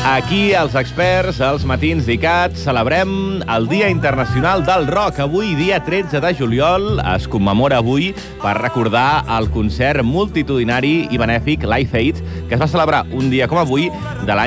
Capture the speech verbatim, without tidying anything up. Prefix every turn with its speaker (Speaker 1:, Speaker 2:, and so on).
Speaker 1: Aquí, els experts, els matins d'I C A T, celebrem el Dia Internacional del Rock. Avui, dia tretze de juliol, es commemora avui per recordar el concert multitudinari i benèfic Live Aid, que es va celebrar un dia com avui de l'any